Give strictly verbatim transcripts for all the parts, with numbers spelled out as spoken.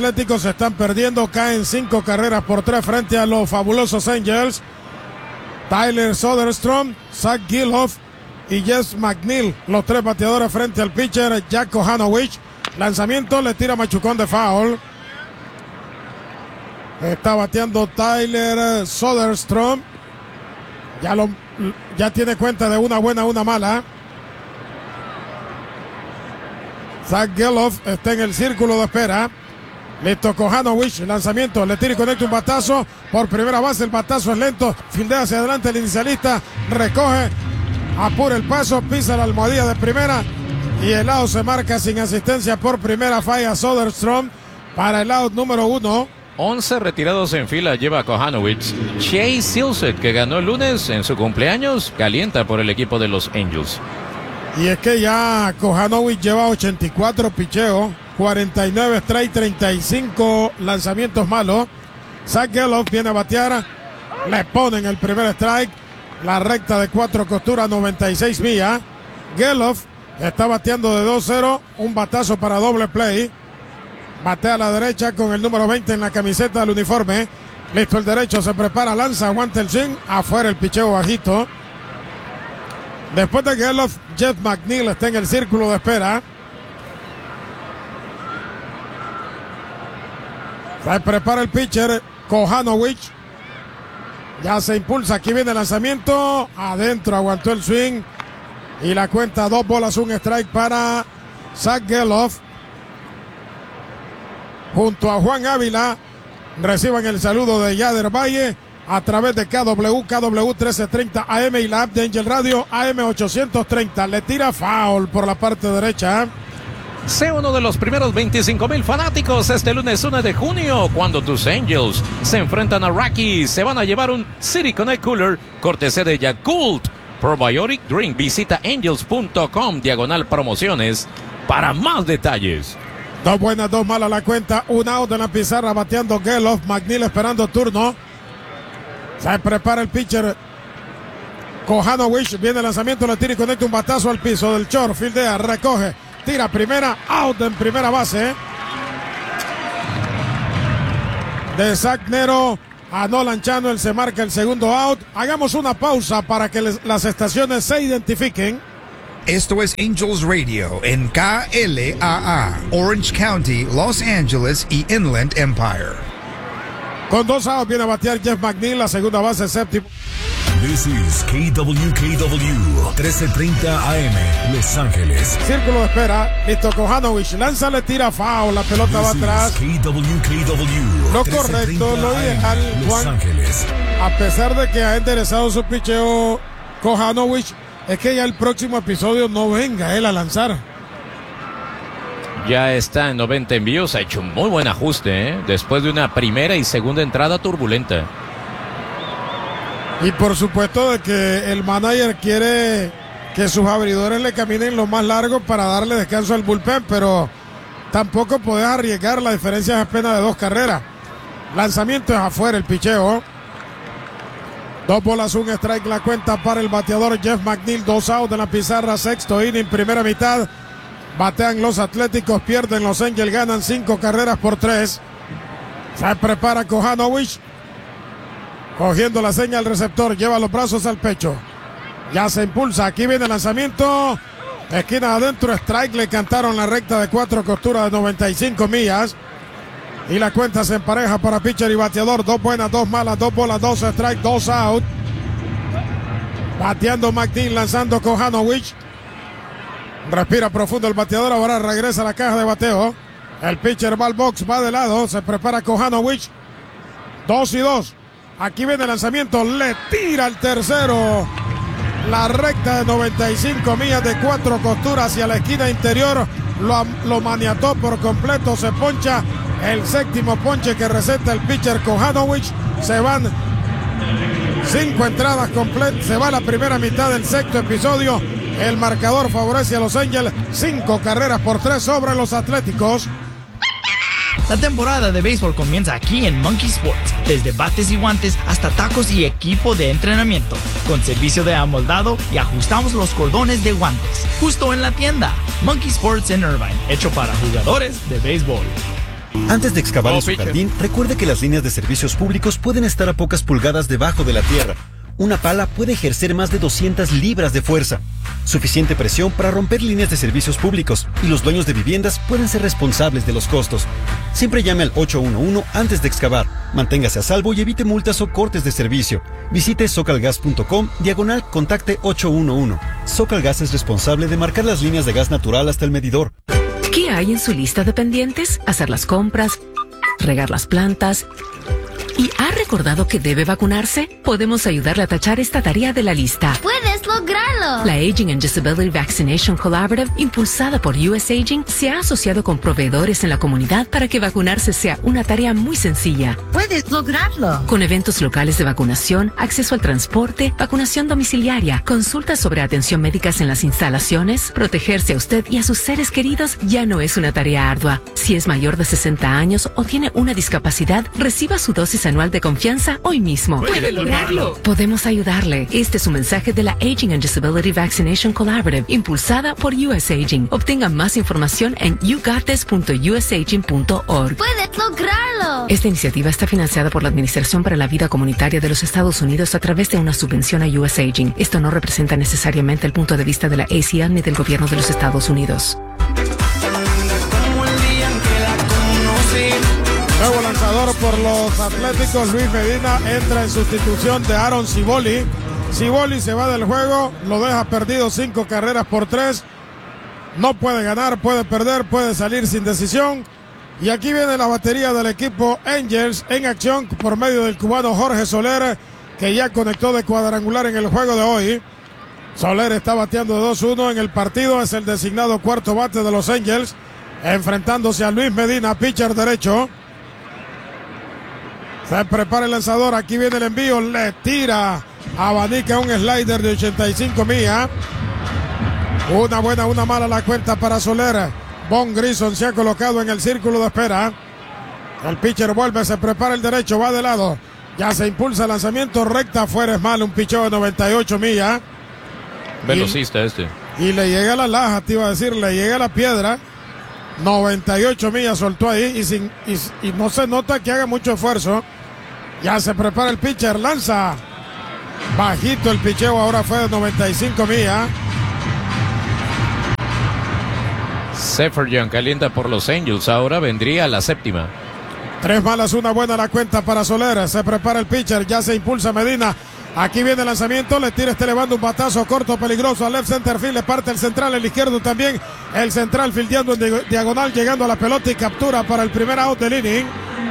Atléticos se están perdiendo, caen cinco carreras por tres frente a los fabulosos Angels. Tyler Soderstrom, Zach Gelof y Jess McNeil, los tres bateadores frente al pitcher Jack Kohanowicz. Lanzamiento, le tira machucón de foul. Está bateando Tyler Soderstrom. Ya, lo, ya tiene cuenta de una buena, una mala. Zach Gelof está en el círculo de espera. Listo, Kohanowicz, lanzamiento, le tira y conecta un batazo. Por primera base, el batazo es lento. Fildea hacia adelante el inicialista. Recoge, apura el paso, pisa la almohadilla de primera. Y el out se marca sin asistencia por primera. Falla Soderstrom para el out número uno. once retirados en fila lleva Kohanowicz. Chase Silseth, que ganó el lunes en su cumpleaños, calienta por el equipo de los Angels. Y es que ya Kohanowicz lleva ochenta y cuatro picheos, cuarenta y nueve strike, treinta y cinco lanzamientos malos. Zach Gelof viene a batear, le ponen el primer strike, la recta de cuatro costuras, noventa y seis millas. Gelof está bateando de dos cero, un batazo para doble play. Batea a la derecha con el número veinte en la camiseta del uniforme. Listo el derecho, se prepara, lanza, aguanta el swing, afuera el picheo bajito. Después de Gelof, Jeff McNeil está en el círculo de espera. Se prepara el pitcher Kohanowicz. Ya se impulsa, aquí viene el lanzamiento. Adentro aguantó el swing. Y la cuenta dos bolas, un strike para Zach Gelof. Junto a Juan Ávila, reciban el saludo de Yader Valle a través de K W, K W trece treinta A M y la app de Angel Radio A M ochocientos treinta. Le tira foul por la parte derecha. Sé uno de los primeros veinticinco mil fanáticos este lunes uno de junio, cuando tus Angels se enfrentan a Rockies. Se van a llevar un City Connect Cooler cortesía de Yakult Probiotic Drink. Visita angels punto com diagonal promociones para más detalles. Dos buenas, dos malas la cuenta. Un out en la pizarra bateando Gelof. McNeil esperando turno. Se prepara el pitcher Kohanowicz. Viene el lanzamiento, le tira y conecta un batazo al piso del short. Fildea, recoge, tira primera. Out en primera base. De Zach Nero a Nolan Channel se marca el segundo out. Hagamos una pausa para que les, las estaciones se identifiquen. Esto es Angels Radio en K L A A, Orange County, Los Angeles y Inland Empire. Con dos outs viene a batear Jeff McNeil, la segunda base séptimo. This is K W K W trece treinta A M, Los Ángeles. Círculo de espera, listo Kohanowicz, lanza, le tira foul, la pelota This va atrás. K W K W Lo correcto, lo ideal, Juan, Ángeles. a pesar de que ha enderezado su picheo Kohanowicz, es que ya el próximo episodio no venga él a lanzar. Ya está en noventa envíos, ha hecho un muy buen ajuste, ¿eh? Después de una primera y segunda entrada turbulenta. Y por supuesto de que el manager quiere que sus abridores le caminen lo más largo para darle descanso al bullpen, pero tampoco podés arriesgar, la diferencia es apenas de dos carreras. Lanzamiento es afuera el picheo. Dos bolas, un strike, la cuenta para el bateador Jeff McNeil. Dos outs en la pizarra, sexto inning, primera mitad. Batean los Atléticos, pierden los Angels, ganan cinco carreras por tres. Se prepara Kohanowicz. Cogiendo la seña al receptor, lleva los brazos al pecho. Ya se impulsa, aquí viene el lanzamiento. Esquina adentro, strike, le cantaron la recta de cuatro costuras de noventa y cinco millas. Y la cuenta se empareja para pitcher y bateador. Dos buenas, dos malas, dos bolas, dos strike, dos out. Bateando McNeil, lanzando Kohanowicz. Respira profundo el bateador, ahora regresa a la caja de bateo. El pitcher va al box, va de lado, se prepara Kohanowicz. Dos y dos. Aquí viene el lanzamiento, le tira al tercero. La recta de noventa y cinco millas de cuatro costuras hacia la esquina interior. Lo, lo maniató por completo, se poncha. El séptimo ponche que receta el pitcher Kohanowicz. Se van cinco entradas completas. Se va la primera mitad del sexto episodio. El marcador favorece a los Angels. Cinco carreras por tres sobre los Atléticos. La temporada de béisbol comienza aquí en Monkey Sports. Desde bates y guantes hasta tacos y equipo de entrenamiento. Con servicio de amoldado y ajustamos los cordones de guantes. Justo en la tienda. Monkey Sports en Irvine. Hecho para jugadores de béisbol. Antes de excavar Oh, en su pitcher. jardín, recuerde que las líneas de servicios públicos pueden estar a pocas pulgadas debajo de la tierra. Una pala puede ejercer más de doscientas libras de fuerza. Suficiente presión para romper líneas de servicios públicos, y los dueños de viviendas pueden ser responsables de los costos. Siempre llame al ocho uno uno antes de excavar. Manténgase a salvo y evite multas o cortes de servicio. Visite socalgas punto com, diagonal, contacte ocho uno uno. Socalgas es responsable de marcar las líneas de gas natural hasta el medidor. ¿Qué hay en su lista de pendientes? Hacer las compras, regar las plantas. ¿Y ha recordado que debe vacunarse? Podemos ayudarle a tachar esta tarea de la lista. ¡Puedes lograrlo! La Aging and Disability Vaccination Collaborative, impulsada por U S Aging, se ha asociado con proveedores en la comunidad para que vacunarse sea una tarea muy sencilla. ¡Puedes lograrlo! Con eventos locales de vacunación, acceso al transporte, vacunación domiciliaria, consultas sobre atención médicas en las instalaciones, protegerse a usted y a sus seres queridos ya no es una tarea ardua. Si es mayor de sesenta años o tiene una discapacidad, reciba su dosis anual de confianza hoy mismo. ¡Puede lograrlo! Podemos ayudarle. Este es un mensaje de la Aging and Disability Vaccination Collaborative, impulsada por U S Aging. Obtenga más información en you got this punto u s aging punto org. ¡Puedes lograrlo! Esta iniciativa está financiada por la Administración para la Vida Comunitaria de los Estados Unidos a través de una subvención a U S Aging. Esto no representa necesariamente el punto de vista de la A C L ni del gobierno de los Estados Unidos. Nuevo lanzador por los Atléticos, Luis Medina, entra en sustitución de Aaron Civoli. Civoli se va del juego, lo deja perdido cinco carreras por tres. No puede ganar, puede perder, puede salir sin decisión. Y aquí viene la batería del equipo Angels en acción por medio del cubano Jorge Soler, que ya conectó de cuadrangular en el juego de hoy. Soler está bateando dos uno en el partido, es el designado cuarto bate de los Angels, enfrentándose a Luis Medina, pitcher derecho. Se prepara el lanzador, aquí viene el envío, le tira, abanica un slider de ochenta y cinco millas. Una buena, una mala la cuenta para Soler. Von Grison se ha colocado en el círculo de espera. El pitcher vuelve, se prepara el derecho, va de lado. Ya se impulsa el lanzamiento, recta afuera, es mal, un picheo de noventa y ocho millas. Velocista y, este. Y le llega la laja, te iba a decir, le llega la piedra. noventa y ocho millas soltó ahí y, sin, y, y no se nota que haga mucho esfuerzo. Ya se prepara el pitcher, lanza. Bajito el picheo, ahora fue de noventa y cinco millas. Seferian calienta por los Angels, ahora vendría la séptima. Tres malas, una buena la cuenta para Soler. Se prepara el pitcher, ya se impulsa Medina. Aquí viene el lanzamiento, le tira este levando un batazo corto, peligroso al left center field, le parte el central, el izquierdo también. El central fildeando en diagonal, llegando a la pelota y captura para el primer out del inning.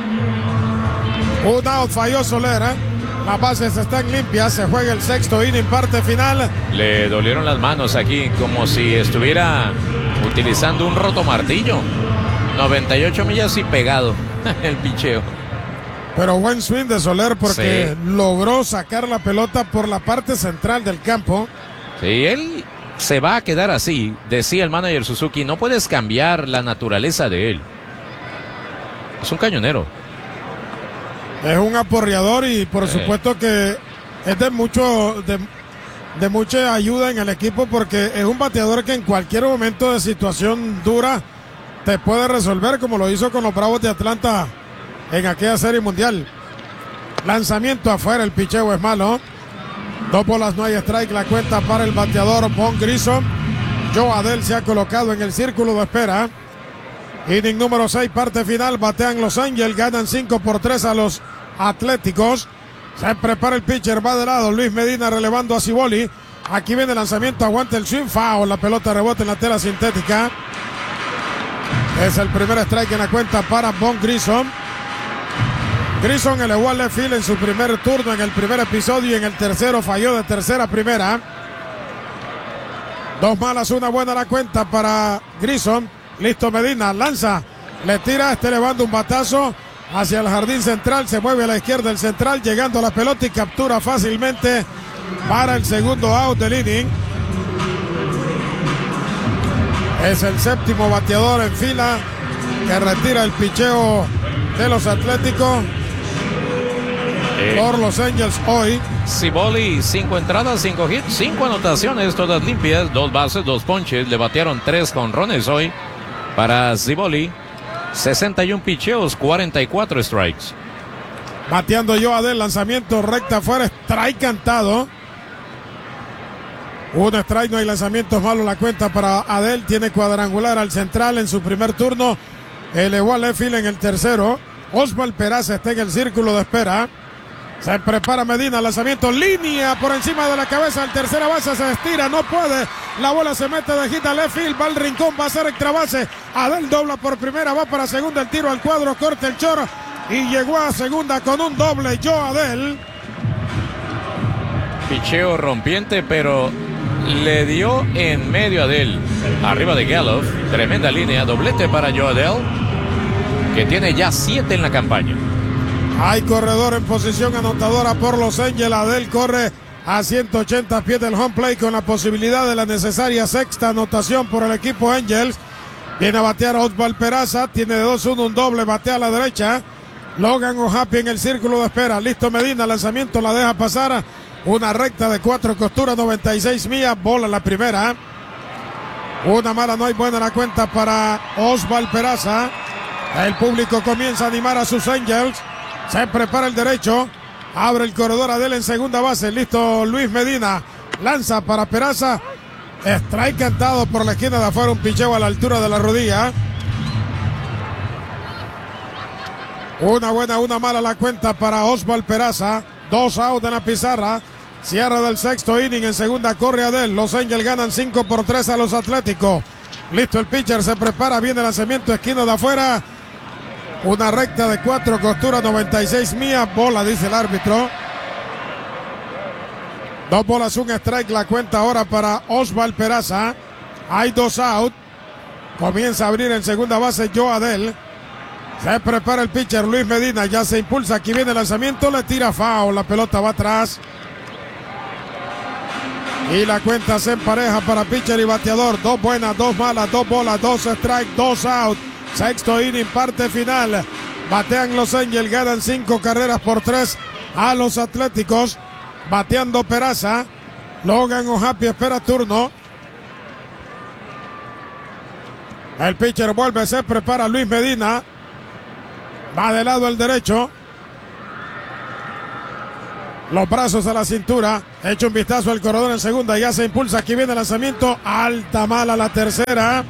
Un out falló Soler, ¿eh? Las bases están limpias, se juega el sexto inning, parte final. Le dolieron las manos aquí, como si estuviera utilizando un rotomartillo. noventa y ocho millas y pegado el picheo. Pero buen swing de Soler porque sí. logró sacar la pelota por la parte central del campo. Sí, él se va a quedar así, decía el manager Suzuki. No puedes cambiar la naturaleza de él. Es un cañonero. Es un aporreador y por sí. supuesto que es de mucho de, de mucha ayuda en el equipo porque es un bateador que en cualquier momento de situación dura te puede resolver, como lo hizo con los Bravos de Atlanta en aquella serie mundial. Lanzamiento afuera, el picheo es malo. Dos bolas, no hay strike, la cuenta para el bateador Von Grison. Joe Adell se ha colocado en el círculo de espera. Inning número seis, parte final, batean Los Angels, ganan cinco por tres a los Atléticos. Se prepara el pitcher, va de lado, Luis Medina relevando a Civoli. Aquí viene el lanzamiento, aguanta el swing, foul, la pelota rebota en la tela sintética. Es el primer strike en la cuenta para Von Grison. Grison elevó al left field en su primer turno, en el primer episodio, y en el tercero falló de tercera a primera. Dos malas, una buena la cuenta para Grison. Listo Medina, lanza, le tira, este elevando un batazo hacia el jardín central, se mueve a la izquierda el central, llegando a la pelota y captura fácilmente para el segundo out del inning. Es el séptimo bateador en fila que retira el picheo de los Atléticos eh. por los Angels hoy. Civoli, cinco entradas, cinco hits, cinco anotaciones, todas limpias, dos bases, dos ponches. Le batearon tres jonrones hoy para Civoli. sesenta y uno picheos, cuarenta y cuatro strikes. Bateando yo Adel, lanzamiento recta afuera, strike cantado. Un strike, no hay lanzamientos malos. La cuenta para Adel, tiene cuadrangular al central en su primer turno. Elevó al left field en el tercero. Oswald Peraza está en el círculo de espera. Se prepara Medina, lanzamiento, línea por encima de la cabeza. El tercera base se estira, no puede. La bola se mete de hit al left field, va al rincón, va a ser extra base. Adel dobla por primera, va para segunda, el tiro al cuadro, corta el choro y llegó a segunda con un doble. Joe Adel. Picheo rompiente, pero le dio en medio a Adel. Arriba de Gallup, tremenda línea, doblete para Joe Adel, que tiene ya siete en la campaña. Hay corredor en posición anotadora por Los Angels. Adel corre a ciento ochenta pies del home plate con la posibilidad de la necesaria sexta anotación por el equipo Angels. Viene a batear a Oswald Peraza, tiene de dos uno un doble, batea a la derecha. Logan O'Happy en el círculo de espera. Listo Medina, lanzamiento, la deja pasar. Una recta de cuatro costuras, noventa y seis millas, bola la primera. Una mala, no hay buena la cuenta para Oswald Peraza. El público comienza a animar a sus Angels. Se prepara el derecho. Abre el corredor Adel en segunda base. Listo Luis Medina. Lanza para Peraza. Strike cantado por la esquina de afuera. Un picheo a la altura de la rodilla. Una buena, una mala la cuenta para Oswald Peraza. Dos out en la pizarra. Cierra del sexto inning. En segunda corre Adel. Los Angels ganan cinco por tres a los Atléticos. Listo el pitcher. Se prepara. Viene el lanzamiento. Esquina de afuera. Una recta de cuatro costuras, noventa y seis millas, bola, dice el árbitro. Dos bolas, un strike, la cuenta ahora para Oswald Peraza. Hay dos out. Comienza a abrir en segunda base Joe Adel. Se prepara el pitcher Luis Medina, ya se impulsa, aquí viene el lanzamiento, le tira foul, la pelota va atrás. Y la cuenta se empareja para pitcher y bateador. Dos buenas, dos malas, dos bolas, dos strike, dos out. Sexto inning, parte final. Batean Los Angels, ganan cinco carreras por tres a los Atléticos. Bateando Peraza. Logan O'Happy espera turno. El pitcher vuelve, se prepara Luis Medina. Va de lado el derecho. Los brazos a la cintura. Echa un vistazo al corredor en segunda. Ya se impulsa. Aquí viene el lanzamiento. Alta, mala la tercera.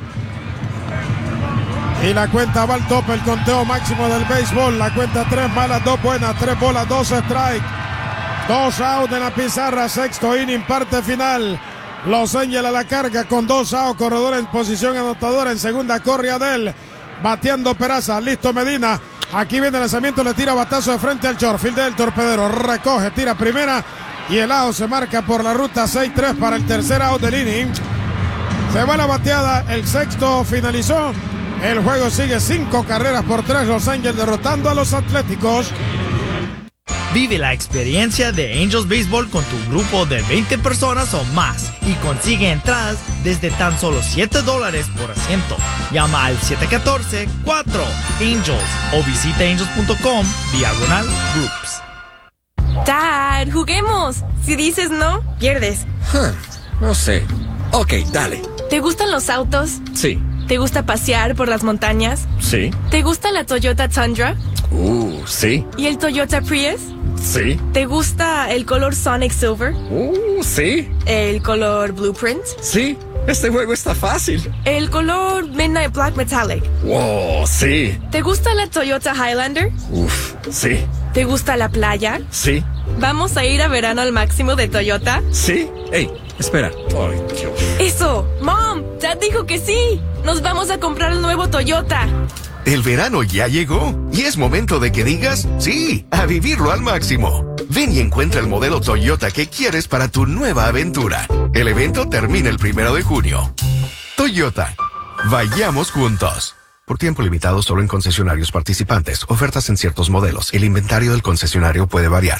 Y la cuenta va al tope, el conteo máximo del béisbol. La cuenta tres malas, dos buenas, tres bolas, dos strike. Dos out en la pizarra, sexto inning, parte final. Los Angels a la carga con dos out, corredor en posición anotadora. En segunda corre Adel, bateando Peraza. Listo Medina. Aquí viene el lanzamiento, le tira batazo de frente al short. Field del torpedero, recoge, tira primera. Y el out se marca por la ruta seis tres para el tercer out del inning. Se va la bateada, el sexto finalizó. El juego sigue cinco carreras por tres. Los Angels derrotando a los Atléticos. Vive la experiencia de Angels Baseball con tu grupo de veinte personas o más y consigue entradas desde tan solo siete dólares por asiento. Llama al siete uno cuatro, cuatro Angels o visita angels punto com diagonal groups. Dad, juguemos. Si dices no, pierdes. Huh, no sé. Ok, dale. ¿Te gustan los autos? Sí. ¿Te gusta pasear por las montañas? Sí. ¿Te gusta la Toyota Tundra? Uh, sí. ¿Y el Toyota Prius? Sí. ¿Te gusta el color Sonic Silver? Uh, sí. ¿El color Blueprint? Sí. Este juego está fácil. ¿El color Midnight Black Metallic? Wow, sí. ¿Te gusta la Toyota Highlander? Uf, sí. ¿Te gusta la playa? Sí. ¿Vamos a ir a verano al máximo de Toyota? Sí. Ey, espera. Ay, Dios. ¡Eso! ¡Mom! ¡Dad dijo que sí! ¡Nos vamos a comprar el nuevo Toyota! El verano ya llegó y es momento de que digas sí, a vivirlo al máximo. Ven y encuentra el modelo Toyota que quieres para tu nueva aventura. El evento termina el primero de junio. Toyota. Vayamos juntos. Por tiempo limitado solo en concesionarios participantes. Ofertas en ciertos modelos. El inventario del concesionario puede variar.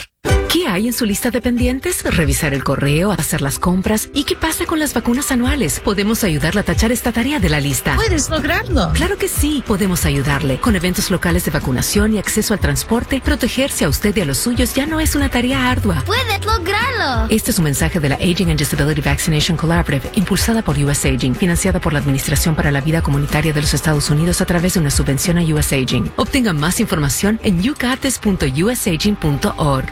¿Qué hay en su lista de pendientes? Revisar el correo, hacer las compras. ¿Y qué pasa con las vacunas anuales? Podemos ayudarle a tachar esta tarea de la lista. Puedes lograrlo. Claro que sí, podemos ayudarle. Con eventos locales de vacunación y acceso al transporte, protegerse a usted y a los suyos ya no es una tarea ardua. Puedes lograrlo. Este es un mensaje de la Aging and Disability Vaccination Collaborative, impulsada por U S Aging, financiada por la Administración para la Vida Comunitaria de los Estados Unidos a través de una subvención a U S Aging. Obtenga más información en you got this punto u s aging punto org.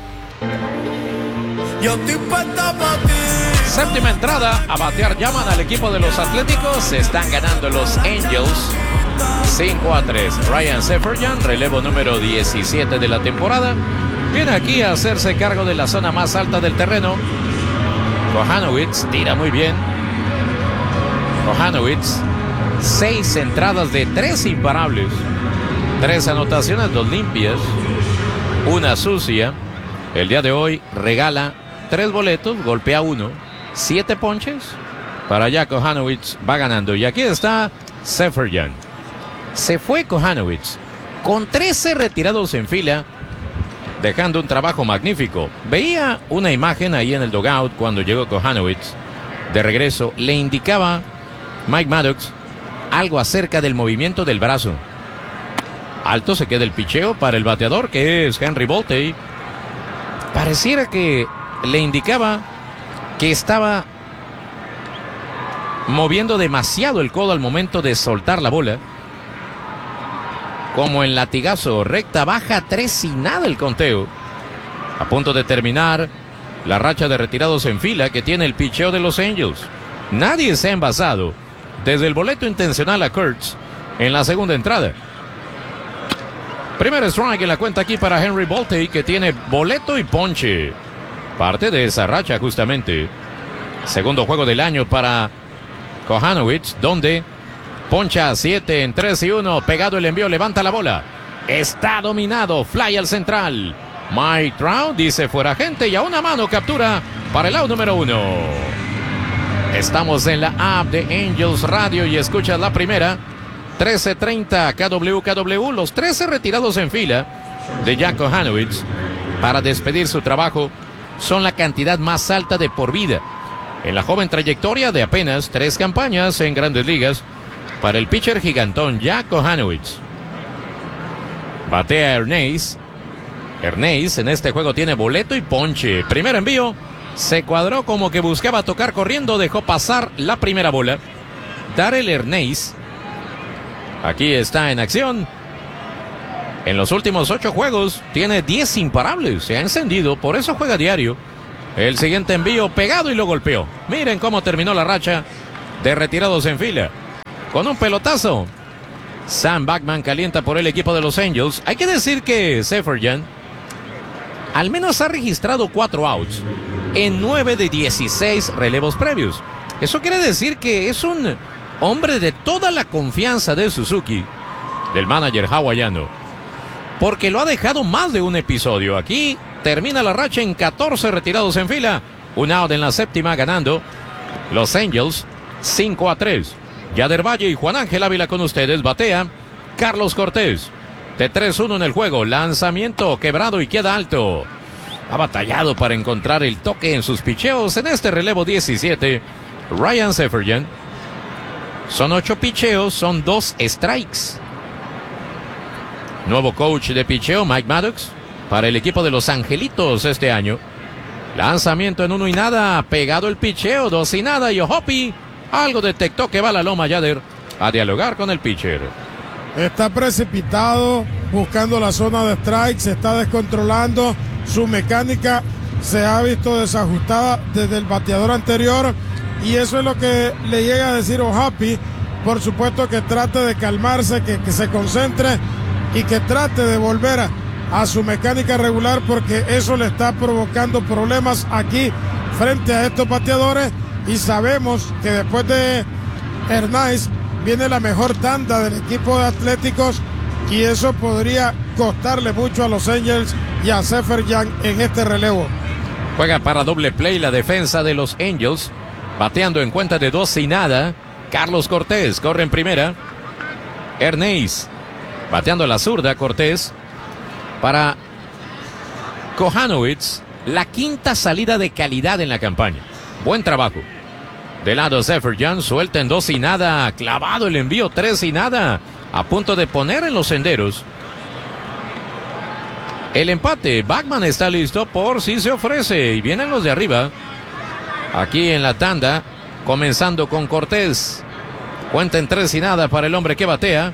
Yo estoy puesta para ti. Séptima entrada, a batear llaman al equipo de los Atléticos. Se están ganando los Angels cinco a tres. Ryan Seferian, relevo número diecisiete de la temporada, viene aquí a hacerse cargo de la zona más alta del terreno. Kohanowitz tira muy bien. Kohanowitz, seis entradas de tres imparables, tres anotaciones, dos limpias, una sucia. El día de hoy regala tres boletos, golpea uno, siete ponches. Para allá Kohanowitz va ganando. Y aquí está Seferian. Se fue Kohanowitz con trece retirados en fila, dejando un trabajo magnífico. Veía una imagen ahí en el dugout cuando llegó Kohanowitz. De regreso le indicaba Mike Maddox algo acerca del movimiento del brazo. Alto se queda el picheo para el bateador, que es Henry Voltey. Pareciera que le indicaba que estaba moviendo demasiado el codo al momento de soltar la bola. Como en latigazo, recta baja, tres y nada el conteo. A punto de terminar la racha de retirados en fila que tiene el picheo de los Angels. Nadie se ha envasado desde el boleto intencional a Kurtz en la segunda entrada. Primer strike en la cuenta aquí para Henry Voltey, que tiene boleto y ponche. Parte de esa racha justamente. Segundo juego del año para Kohanowitz, donde poncha a siete en tres y uno. Pegado el envío, levanta la bola. Está dominado, fly al central. Mike Trout dice fuera gente y a una mano captura para el out número uno. Estamos en la app de Angels Radio y escuchas la primera. trece treinta K W K W, los trece retirados en fila de Jack Kohanowitz para despedir su trabajo son la cantidad más alta de por vida en la joven trayectoria de apenas tres campañas en Grandes Ligas para el pitcher gigantón Jack Kohanowitz. Batea Ernest. Ernest en este juego tiene boleto y ponche. Primer envío, se cuadró como que buscaba tocar corriendo, dejó pasar la primera bola. Darrell Ernest aquí está en acción. En los últimos ocho juegos tiene diez imparables. Se ha encendido, por eso juega diario. El siguiente envío pegado y lo golpeó. Miren cómo terminó la racha de retirados en fila. Con un pelotazo. Sam Bachman calienta por el equipo de los Angels. Hay que decir que Seferian al menos ha registrado cuatro outs en nueve de dieciséis relevos previos. Eso quiere decir que es un hombre de toda la confianza de Suzuki, del manager hawaiano, porque lo ha dejado más de un episodio. Aquí termina la racha en catorce retirados en fila. Un out en la séptima, ganando los Angels cinco a tres. Yader Valle y Juan Ángel Ávila con ustedes. Batea Carlos Cortés. De tres uno en el juego. Lanzamiento quebrado y queda alto. Ha batallado para encontrar el toque en sus picheos en este relevo diecisiete. Ryan Seferian. Son ocho picheos, son dos strikes. Nuevo coach de picheo, Mike Maddox, para el equipo de los Angelitos este año. Lanzamiento en uno y nada, pegado el picheo, dos y nada, y Ojopi algo detectó que va a la loma Yader a dialogar con el pitcher. Está precipitado, buscando la zona de strike, se está descontrolando, su mecánica se ha visto desajustada desde el bateador anterior. Y eso es lo que le llega a decir Ojopi. Por supuesto que trate de calmarse, que, que se concentre y que trate de volver a, a su mecánica regular, porque eso le está provocando problemas aquí frente a estos bateadores. Y sabemos que después de Ernest viene la mejor tanda del equipo de Atléticos y eso podría costarle mucho a los Angels y a Seferian en este relevo. Juega para doble play la defensa de los Angels. Bateando en cuenta de dos y nada, Carlos Cortés corre en primera. Ernest bateando la zurda, Cortés. Para Kohanowitz, la quinta salida de calidad en la campaña. Buen trabajo. De lado Seferian, suelta en dos y nada. Clavado el envío, tres y nada. A punto de poner en los senderos el empate. Bachman está listo por si se ofrece. Y vienen los de arriba. Aquí en la tanda, comenzando con Cortés. Cuenta en tres y nada para el hombre que batea.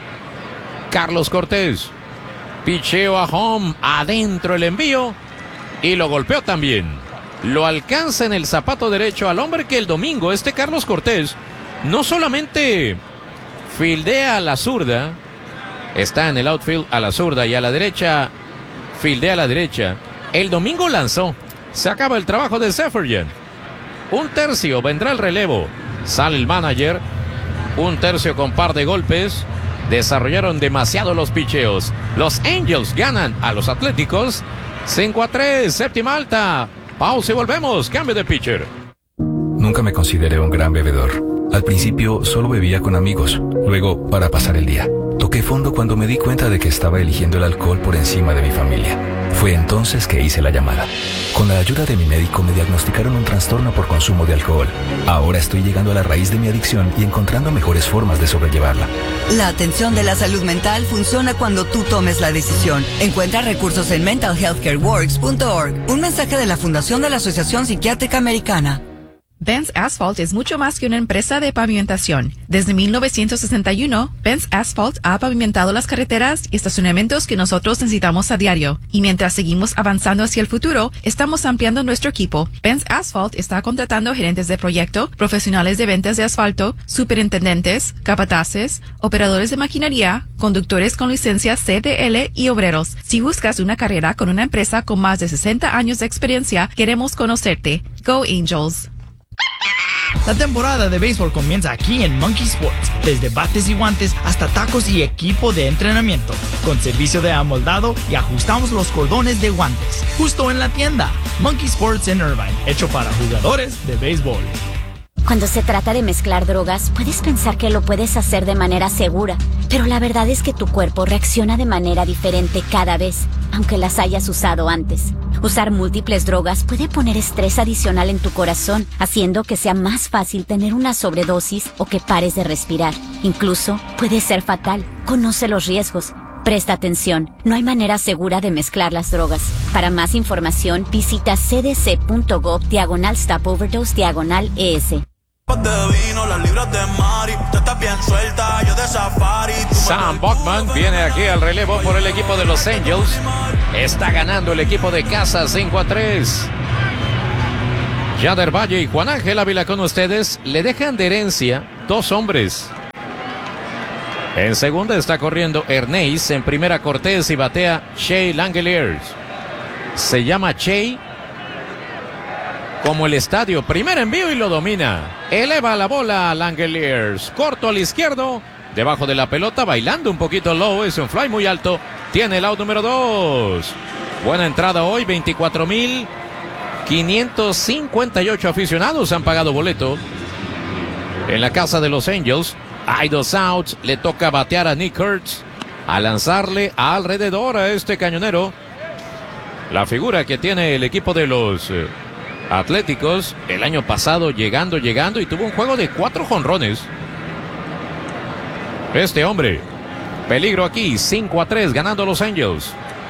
Carlos Cortés. Picheo a home. Adentro el envío. Y lo golpeó también. Lo alcanza en el zapato derecho al hombre que el domingo, este Carlos Cortés, no solamente fildea a la zurda, está en el outfield a la zurda y a la derecha, fildea a la derecha. El domingo lanzó. Se acaba el trabajo de Seferian. Un tercio, vendrá el relevo. Sale el manager. Un tercio con par de golpes. Desarrollaron demasiado los picheos. Los Angels ganan a los Atléticos. cinco a tres, séptima alta. Pausa y volvemos. Cambio de pitcher. Nunca me consideré un gran bebedor. Al principio solo bebía con amigos, luego para pasar el día. Toqué fondo cuando me di cuenta de que estaba eligiendo el alcohol por encima de mi familia. Fue entonces que hice la llamada. Con la ayuda de mi médico me diagnosticaron un trastorno por consumo de alcohol. Ahora estoy llegando a la raíz de mi adicción y encontrando mejores formas de sobrellevarla. La atención de la salud mental funciona cuando tú tomes la decisión. Encuentra recursos en mental health care works punto org. Un mensaje de la Fundación de la Asociación Psiquiátrica Americana. Benz Asphalt es mucho más que una empresa de pavimentación. Desde mil novecientos sesenta y uno, Benz Asphalt ha pavimentado las carreteras y estacionamientos que nosotros necesitamos a diario. Y mientras seguimos avanzando hacia el futuro, estamos ampliando nuestro equipo. Benz Asphalt está contratando gerentes de proyecto, profesionales de ventas de asfalto, superintendentes, capataces, operadores de maquinaria, conductores con licencia C D L y obreros. Si buscas una carrera con una empresa con más de sesenta años de experiencia, queremos conocerte. Go Angels! La temporada de béisbol comienza aquí en Monkey Sports, desde bates y guantes hasta tacos y equipo de entrenamiento, con servicio de amoldado y ajustamos los cordones de guantes, justo en la tienda. Monkey Sports en Irvine, hecho para jugadores de béisbol. Cuando se trata de mezclar drogas, puedes pensar que lo puedes hacer de manera segura, pero la verdad es que tu cuerpo reacciona de manera diferente cada vez, aunque las hayas usado antes. Usar múltiples drogas puede poner estrés adicional en tu corazón, haciendo que sea más fácil tener una sobredosis o que pares de respirar. Incluso puede ser fatal. Conoce los riesgos. Presta atención, no hay manera segura de mezclar las drogas. Para más información, visita cdc.gov diagonal stop overdose diagonal ES. Sam Bachman viene aquí al relevo por el equipo de los Angels. Está ganando el equipo de casa cinco a tres. Yader Valle y Juan Ángel Ávila con ustedes. Le dejan de herencia dos hombres. En segunda está corriendo Ernest, en primera Cortés y batea Shea Langeliers. Se llama Shea como el estadio. Primer envío y lo domina. Eleva la bola a Langeliers. Corto al izquierdo. Debajo de la pelota, bailando un poquito low. Es un fly muy alto. Tiene el out número dos. Buena entrada hoy. veinticuatro mil quinientos cincuenta y ocho aficionados han pagado boleto en la casa de los Angels. Hay dos outs, le toca batear a Nick Kurtz, a lanzarle alrededor a este cañonero. La figura que tiene el equipo de los eh, Atléticos, el año pasado llegando, llegando y tuvo un juego de cuatro jonrones. Este hombre, peligro aquí, cinco a tres, ganando los Angels.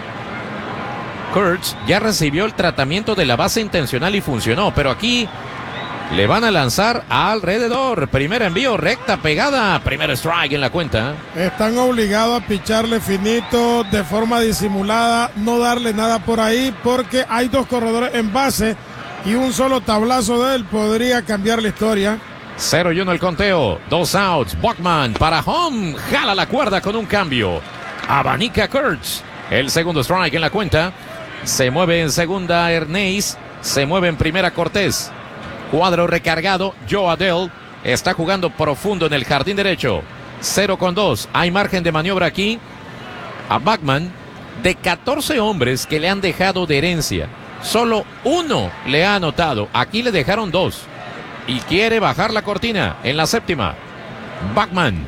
Kurtz ya recibió el tratamiento de la base intencional y funcionó, pero aquí le van a lanzar alrededor. Primer envío, recta pegada. Primer strike en la cuenta. Están obligados a picharle finito de forma disimulada, no darle nada por ahí, porque hay dos corredores en base y un solo tablazo de él podría cambiar la historia. cero y uno el conteo. Dos outs. Bachman para home. Jala la cuerda con un cambio. Abanica Kurtz. El segundo strike en la cuenta. Se mueve en segunda Ernest. Se mueve en primera Cortés. Cuadro recargado, Joe Adell está jugando profundo en el jardín derecho. cero con dos, hay margen de maniobra aquí. A Bachman, de catorce hombres que le han dejado de herencia, solo uno le ha anotado. Aquí le dejaron dos. Y quiere bajar la cortina en la séptima. Bachman,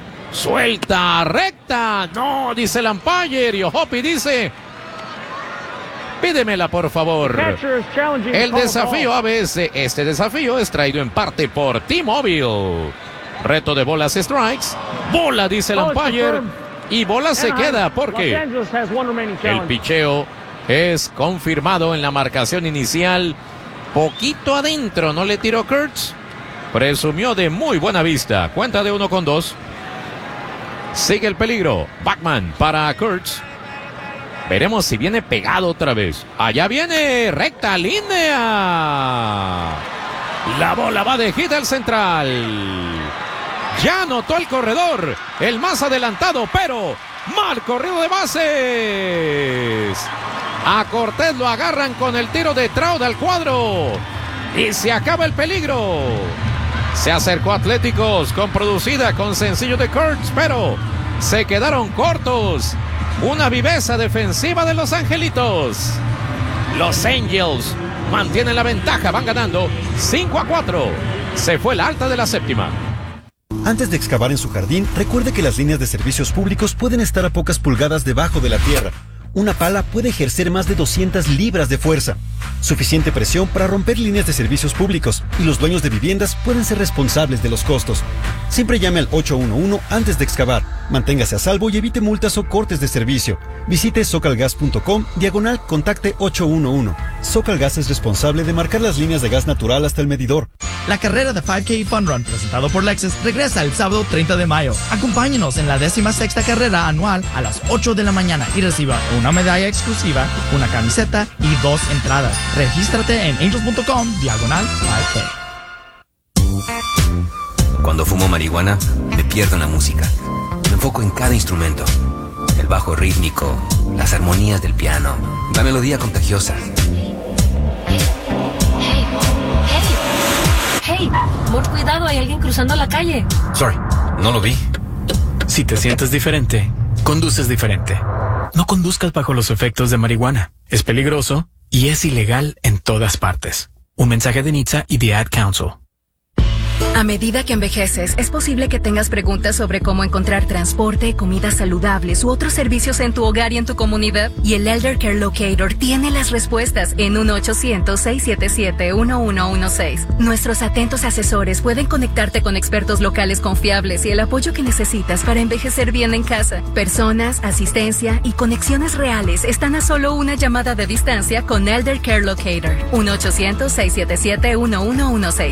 suelta, recta. No, dice el umpire. Y Hoppy dice Pídemela, por favor. El desafío A B S. Este desafío es traído en parte por T-Mobile. Reto de bolas strikes. Bola, dice el umpire. Y bola se queda porque el picheo es confirmado en la marcación inicial. Poquito adentro, no le tiró Kurtz. Presumió de muy buena vista. Cuenta de uno con dos. Sigue el peligro. Bachman para Kurtz. Veremos si viene pegado otra vez. Allá viene recta línea. La bola va de hit al central. Ya anotó el corredor. El más adelantado, pero mal corrido de bases. A Cortés lo agarran con el tiro de Trout al cuadro. Y se acaba el peligro. Se acercó Atléticos con producida, con sencillo de Kurtz, pero se quedaron cortos. Una viveza defensiva de los Angelitos. Los Angels mantienen la ventaja, van ganando cinco a cuatro. Se fue la alta de la séptima. Antes de excavar en su jardín, recuerde que las líneas de servicios públicos pueden estar a pocas pulgadas debajo de la tierra. Una pala puede ejercer más de doscientas libras de fuerza, suficiente presión para romper líneas de servicios públicos, y los dueños de viviendas pueden ser responsables de los costos. Siempre llame al ocho uno uno antes de excavar. Manténgase a salvo y evite multas o cortes de servicio. Visite socalgas punto com, diagonal, contacte ocho uno uno. Socalgas es responsable de marcar las líneas de gas natural hasta el medidor. La carrera de cinco K Fun Run, presentado por Lexus, regresa el sábado treinta de mayo. Acompáñenos en la décima sexta carrera anual a las ocho de la mañana y reciba una medalla exclusiva, una camiseta y dos entradas. Regístrate en angels punto com, diagonal cinco K. Cuando fumo marihuana, me pierdo en la música. Me enfoco en cada instrumento. El bajo rítmico, las armonías del piano, la melodía contagiosa. Hey, por cuidado, hay alguien cruzando la calle. Sorry, no lo vi. Si te sientes diferente, conduces diferente. No conduzcas bajo los efectos de marihuana. Es peligroso y es ilegal en todas partes. Un mensaje de N H T S A y The Ad Council. A medida que envejeces, es posible que tengas preguntas sobre cómo encontrar transporte, comidas saludables u otros servicios en tu hogar y en tu comunidad. Y el Elder Care Locator tiene las respuestas en uno ochocientos, seiscientos setenta y siete, uno uno uno seis. Nuestros atentos asesores pueden conectarte con expertos locales confiables y el apoyo que necesitas para envejecer bien en casa. Personas, asistencia y conexiones reales están a solo una llamada de distancia con Elder Care Locator. uno ochocientos, seiscientos setenta y siete, uno uno uno seis.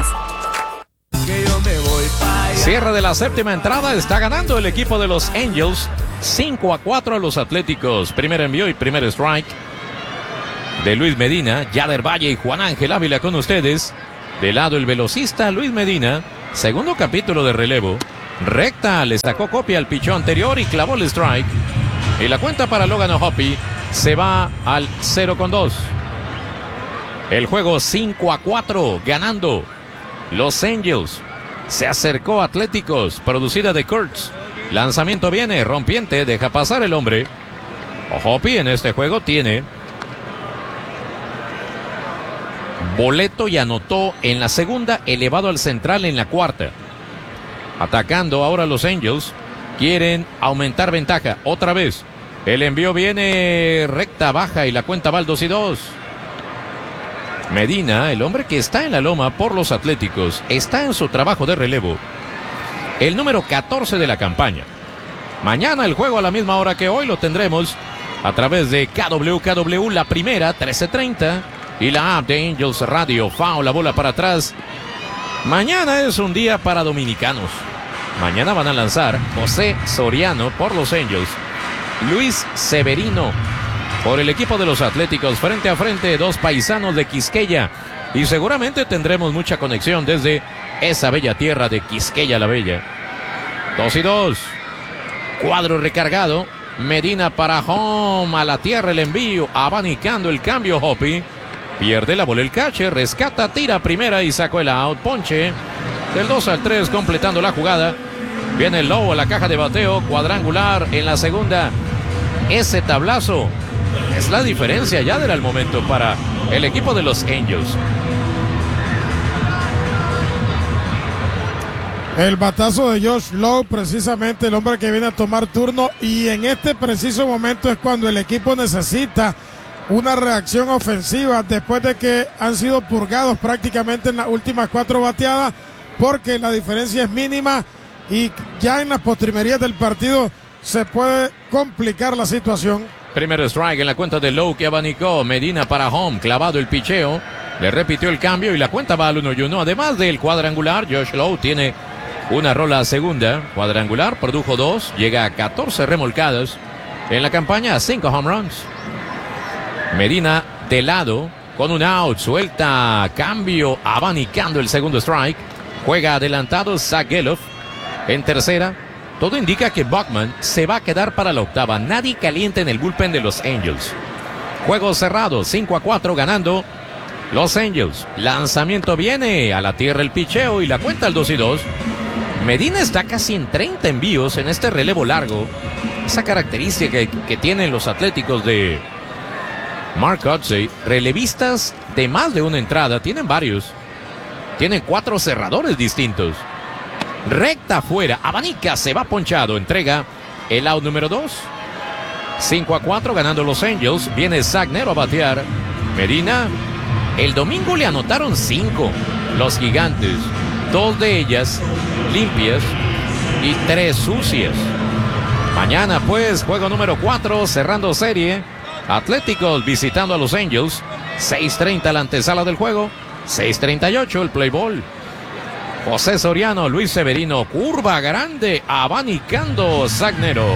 Cierre de la séptima entrada, está ganando el equipo de los Angels cinco a cuatro a los Atléticos. Primer envío y primer strike de Luis Medina, Yader Valle y Juan Ángel Ávila con ustedes. De lado el velocista Luis Medina, segundo capítulo de relevo. Recta, le sacó copia al pichón anterior y clavó el strike. Y la cuenta para Logan O'Hoppe se va al cero con dos. El juego cinco a cuatro, ganando los Angels. Se acercó Atléticos, producida de Kurtz. Lanzamiento viene, rompiente, deja pasar el hombre. O'Hoppe en este juego tiene boleto y anotó en la segunda, elevado al central en la cuarta. Atacando ahora los Angels, quieren aumentar ventaja otra vez. El envío viene recta baja y la cuenta va al dos y dos. Medina, el hombre que está en la loma por los Atléticos, está en su trabajo de relevo. El número catorce de la campaña. Mañana el juego a la misma hora que hoy lo tendremos a través de K W K W, la primera, trece treinta, y la app de Angels Radio. Foul, la bola para atrás. Mañana es un día para dominicanos. Mañana van a lanzar José Soriano por los Angels, Luis Severino por el equipo de los Atléticos. Frente a frente, dos paisanos de Quisqueya. Y seguramente tendremos mucha conexión desde esa bella tierra de Quisqueya la Bella. Dos y dos. Cuadro recargado. Medina para home. A la tierra el envío. Abanicando el cambio O'Hoppe. Pierde la bola el catcher. Rescata, tira primera y sacó el out. Ponche. Del dos al tres completando la jugada. Viene el Lobo a la caja de bateo. Cuadrangular en la segunda. Ese tablazo es la diferencia ya del momento para el equipo de los Angels. El batazo de Josh Lowe, precisamente el hombre que viene a tomar turno, y en este preciso momento es cuando el equipo necesita una reacción ofensiva después de que han sido purgados prácticamente en las últimas cuatro bateadas, porque la diferencia es mínima y ya en las postrimerías del partido se puede complicar la situación. Primer strike en la cuenta de Lowe, que abanicó. Medina para home, clavado el picheo, le repitió el cambio y la cuenta va al uno y uno. Además del cuadrangular, Josh Lowe tiene una rola segunda. Cuadrangular, produjo dos, llega a catorce remolcadas en la campaña, cinco home runs. Medina de lado, con un out, suelta, cambio, abanicando el segundo strike. Juega adelantado Zach Geloff en tercera. Todo indica que Buckman se va a quedar para la octava. Nadie caliente en el bullpen de los Angels. Juego cerrado, cinco a cuatro ganando los Angels. Lanzamiento viene a la tierra el picheo y la cuenta al dos y dos. Medina está casi en treinta envíos en este relevo largo. Esa característica que, que tienen los Atléticos de Mark Kotsay, relevistas de más de una entrada, tienen varios. Tienen cuatro cerradores distintos. Recta afuera, abanica, se va ponchado, entrega el out número dos. cinco a cuatro ganando los Angels. Viene Zach Nero a batear. Medina, el domingo le anotaron cinco los Gigantes. Dos de ellas limpias y tres sucias. Mañana pues, juego número cuatro, cerrando serie. Atléticos visitando a los Angels. seis treinta la antesala del juego. seis treinta y ocho el play ball. José Soriano, Luis Severino, curva grande, abanicando Zach Nero.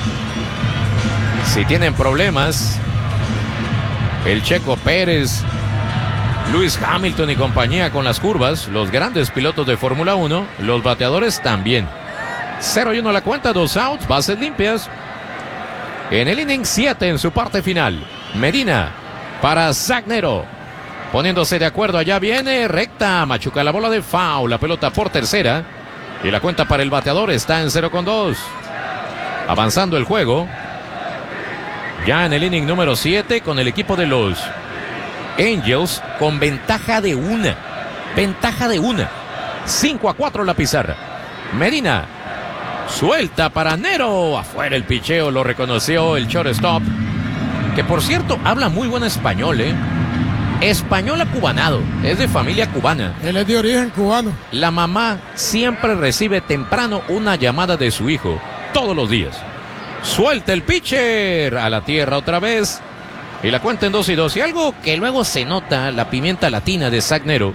Si tienen problemas, el Checo Pérez, Lewis Hamilton y compañía con las curvas, los grandes pilotos de Fórmula uno, los bateadores también. cero y uno la cuenta, dos outs, bases limpias. En el inning siete en su parte final. Medina para Zach Nero. Poniéndose de acuerdo, allá viene, recta, machuca la bola de foul, la pelota por tercera. Y la cuenta para el bateador está en cero con dos. Avanzando el juego. Ya en el inning número siete con el equipo de los Angels con ventaja de una. Ventaja de una. cinco a cuatro la pizarra. Medina suelta para Nero. Afuera el picheo, lo reconoció el shortstop. Que por cierto, habla muy buen español, ¿eh? Español acubanado, es de familia cubana. Él es de origen cubano. La mamá siempre recibe temprano una llamada de su hijo, todos los días. Suelta el pitcher a la tierra otra vez. Y la cuenta en dos y dos. Y algo que luego se nota, la pimienta latina de Zach Nero.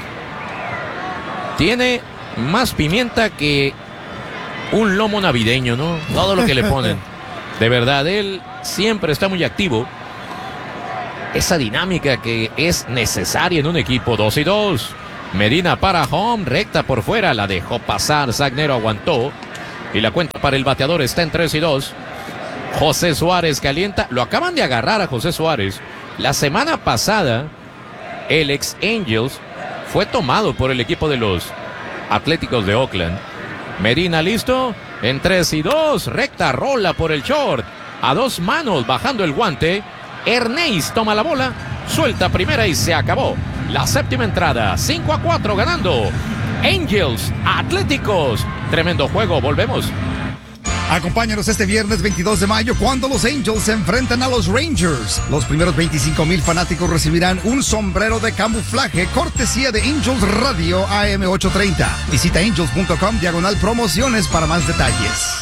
Tiene más pimienta que un lomo navideño, ¿no? Todo lo que le ponen. De verdad, él siempre está muy activo. Esa dinámica que es necesaria en un equipo. Dos y dos. Medina para home, recta por fuera, la dejó pasar, Zach Nero aguantó. Y la cuenta para el bateador está en tres y dos. José Suárez calienta, lo acaban de agarrar a José Suárez. La semana pasada, el ex Angels fue tomado por el equipo de los Atléticos de Oakland. Medina listo, en tres y dos, recta rola por el short. A dos manos, bajando el guante. Ernest toma la bola, suelta primera y se acabó. La séptima entrada, cinco a cuatro ganando Angels, Atléticos. Tremendo juego, volvemos. Acompáñanos este viernes veintidós de mayo cuando los Angels se enfrentan a los Rangers. Los primeros veinticinco mil fanáticos recibirán un sombrero de camuflaje cortesía de Angels Radio A M ochocientos treinta. Visita angels punto com diagonal promociones para más detalles.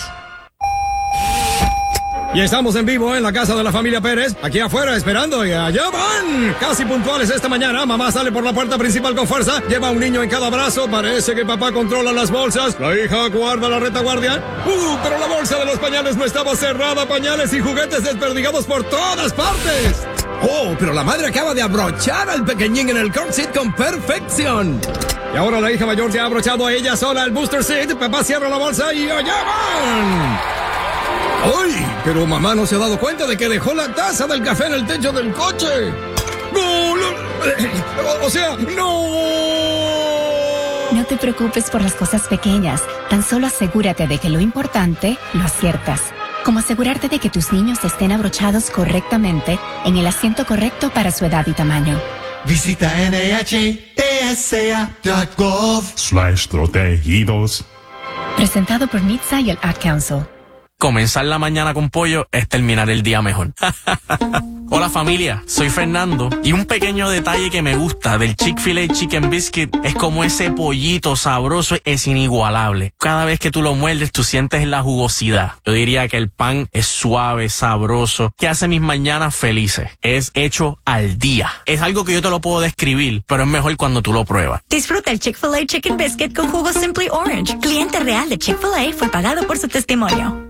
Y estamos en vivo en la casa de la familia Pérez, aquí afuera esperando y allá van. Casi puntuales esta mañana, mamá sale por la puerta principal con fuerza, lleva a un niño en cada brazo, parece que papá controla las bolsas, la hija guarda la retaguardia. Uh, pero la bolsa de los pañales no estaba cerrada, pañales y juguetes desperdigados por todas partes. Oh, pero la madre acaba de abrochar al pequeñín en el car seat con perfección. Y ahora la hija mayor ya ha abrochado a ella sola el booster seat, papá cierra la bolsa y allá van. ¡Ay! Pero mamá no se ha dado cuenta de que dejó la taza del café en el techo del coche. ¡No! no o sea, ¡no! No te preocupes por las cosas pequeñas. Tan solo asegúrate de que lo importante lo aciertas. Como asegurarte de que tus niños estén abrochados correctamente en el asiento correcto para su edad y tamaño. Visita N H T S A punto gov slash protegidos. Presentado por N H T S A y el Ad Council. Comenzar la mañana con pollo es terminar el día mejor. Hola familia. familia, soy Fernando y un pequeño detalle que me gusta del Chick-fil-A Chicken Biscuit es como ese pollito sabroso es inigualable. Cada vez que tú lo muerdes tú sientes la jugosidad. Yo diría que el pan es suave, sabroso, que hace mis mañanas felices. Es hecho al día. Es algo que yo te lo puedo describir, pero es mejor cuando tú lo pruebas. Disfruta el Chick-fil-A Chicken Biscuit con jugo Simply Orange. Cliente real de Chick-fil-A fue pagado por su testimonio.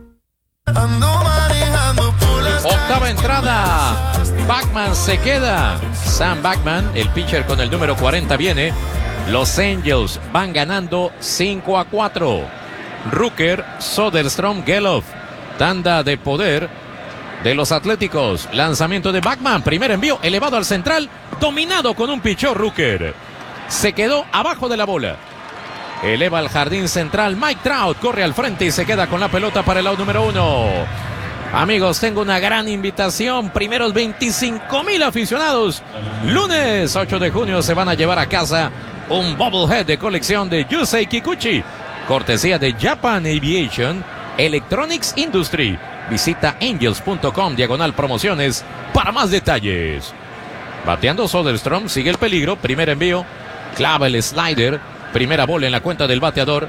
Octava entrada. Bachman se queda. Sam Bachman, el pitcher con el número cuarenta, viene. Los Angels van ganando cinco a cuatro. Rooker, Soderstrom, Geloff. Tanda de poder de los Atléticos. Lanzamiento de Bachman. Primer envío elevado al central. Dominado con un pichón Rooker. Se quedó abajo de la bola. Eleva al jardín central. Mike Trout corre al frente y se queda con la pelota para el out número uno. Amigos, tengo una gran invitación. Primeros veinticinco mil aficionados. Lunes ocho de junio se van a llevar a casa un bobblehead de colección de Yusei Kikuchi. Cortesía de Japan Aviation Electronics Industry. Visita angels punto com diagonal promociones para más detalles. Bateando Soderstrom, sigue el peligro. Primer envío. Clava el slider. Primera bola en la cuenta del bateador.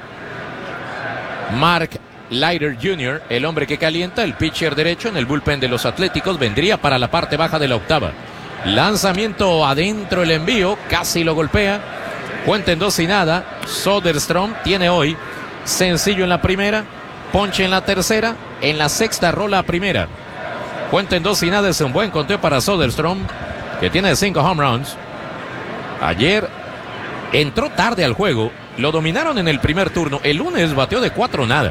Mark Leiter junior, el hombre que calienta, el pitcher derecho en el bullpen de los Atléticos, vendría para la parte baja de la octava. Lanzamiento adentro, el envío, casi lo golpea. Cuenta en dos y nada. Soderstrom tiene hoy sencillo en la primera, ponche en la tercera, en la sexta rola a primera. Cuenta en dos y nada, es un buen conteo para Soderstrom, que tiene cinco home runs. Ayer entró tarde al juego, lo dominaron en el primer turno. El lunes bateó de cuatro nada.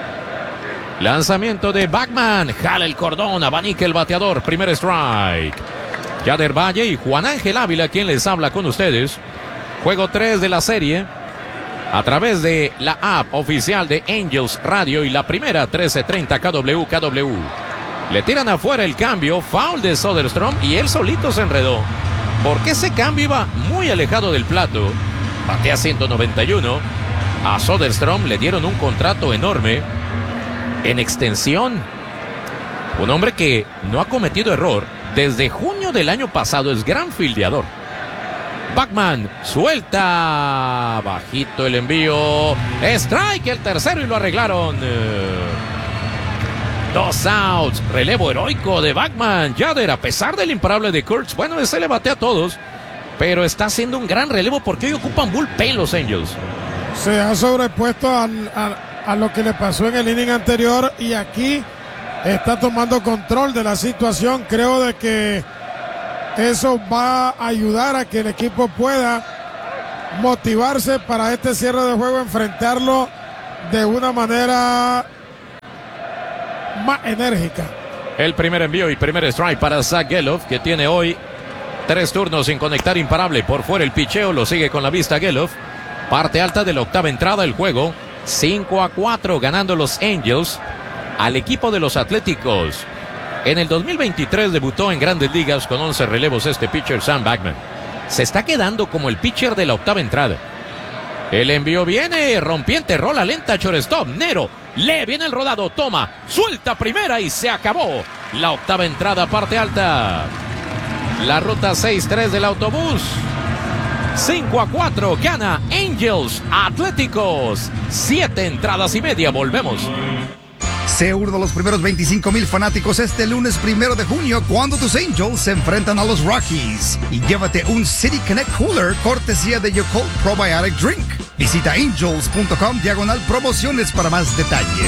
Lanzamiento de Bachman, jala el cordón, abanica el bateador, primer strike. Yader Valle y Juan Ángel Ávila, quien les habla con ustedes. Juego tres de la serie, a través de la app oficial de Angels Radio y la primera trece treinta K W K W. Le tiran afuera el cambio, foul de Soderstrom y él solito se enredó. Porque ese cambio iba muy alejado del plato. Batea ciento noventa y uno. A Soderstrom le dieron un contrato enorme en extensión. Un hombre que no ha cometido error. Desde junio del año pasado es gran fildeador. Bachman suelta. Bajito el envío. Strike el tercero y lo arreglaron. Dos outs. Relevo heroico de Bachman. Yader, a pesar del imparable de Kurtz, bueno, ese le batea a todos, pero está haciendo un gran relevo porque hoy ocupan bullpen los Angels. Se ha sobrepuesto al, al, a lo que le pasó en el inning anterior y aquí está tomando control de la situación. Creo de que eso va a ayudar a que el equipo pueda motivarse para este cierre de juego, enfrentarlo de una manera más enérgica. El primer envío y primer strike para Zach Geloff, que tiene hoy tres turnos sin conectar, imparable. Por fuera el picheo, lo sigue con la vista Geloff. Parte alta de la octava entrada del juego. cinco a cuatro ganando los Angels al equipo de los Atléticos. En el dos mil veintitrés debutó en Grandes Ligas con once relevos este pitcher Sam Bachman. Se está quedando como el pitcher de la octava entrada. El envío viene, rompiente, rola lenta, shortstop, Nero, le viene el rodado, toma, suelta primera y se acabó. La octava entrada, parte alta. La ruta seis tres del autobús. cinco a cuatro, gana Angels Atléticos. Siete entradas y media, volvemos. Sé uno de los primeros veinticinco mil fanáticos este lunes primero de junio cuando tus Angels se enfrentan a los Rockies. Y llévate un City Connect Cooler cortesía de Yakult Probiotic Drink. Visita angels punto com diagonal promociones para más detalles.